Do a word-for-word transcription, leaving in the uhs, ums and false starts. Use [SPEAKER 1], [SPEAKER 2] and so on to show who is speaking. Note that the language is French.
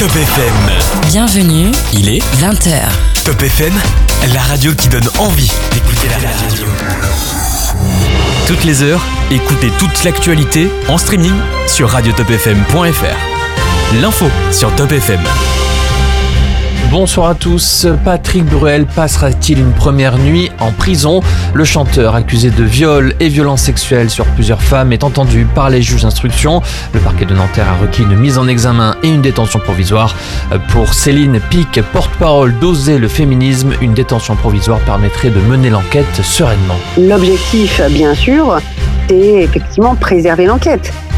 [SPEAKER 1] Top F M.
[SPEAKER 2] Bienvenue,
[SPEAKER 1] Il est
[SPEAKER 2] vingt heures.
[SPEAKER 1] Top F M, la radio qui donne envie d'écouter la radio. Toutes les heures, écoutez toute l'actualité en streaming sur radio top f m point f r. L'info sur Top F M.
[SPEAKER 3] Bonsoir à tous. Patrick Bruel passera-t-il une première nuit en prison ? Le chanteur accusé de viol et violences sexuelles sur plusieurs femmes est entendu par les juges d'instruction. Le parquet de Nanterre a requis une mise en examen et une détention provisoire. Pour Céline Pic, porte-parole d'Oser le féminisme, une détention provisoire permettrait de mener l'enquête sereinement.
[SPEAKER 4] L'objectif, bien sûr, c'est effectivement préserver l'enquête.